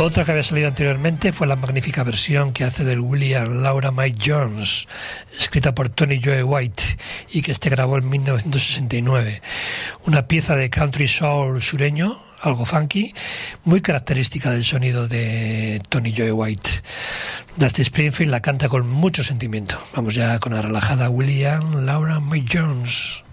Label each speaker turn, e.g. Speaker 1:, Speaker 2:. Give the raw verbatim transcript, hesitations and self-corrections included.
Speaker 1: Otra que había salido anteriormente fue la magnífica versión que hace del William Laura Mike Jones, escrita por Tony Joe White y que este grabó en mil novecientos sesenta y nueve. Una pieza de country soul sureño, algo funky, muy característica del sonido de Tony Joe White. Dusty Springfield la canta con mucho sentimiento. Vamos ya con la relajada William Laura Mike Jones.